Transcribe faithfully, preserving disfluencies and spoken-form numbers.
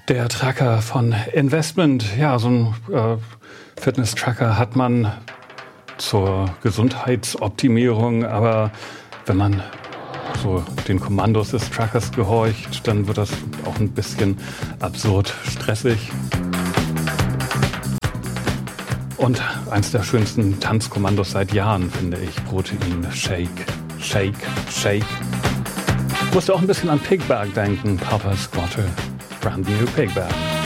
Der Tracker von Investment. Ja, so ein äh, Fitness-Tracker hat man zur Gesundheitsoptimierung, aber wenn man so den Kommandos des Trackers gehorcht, dann wird das auch ein bisschen absurd stressig. Und eins der schönsten Tanzkommandos seit Jahren, finde ich, Protein, Shake, Shake, Shake. Ich musste auch ein bisschen an Pigberg denken, Papa's got a brand new Pigberg.